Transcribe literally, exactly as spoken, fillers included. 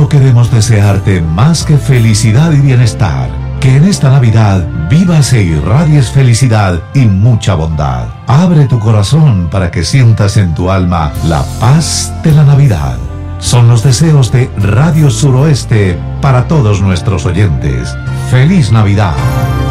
solo queremos desearte más que felicidad y bienestar. Que en esta Navidad vivas e irradies felicidad y mucha bondad. Abre tu corazón para que sientas en tu alma la paz de la Navidad. Son los deseos de Radio Suroeste para todos nuestros oyentes. ¡Feliz Navidad!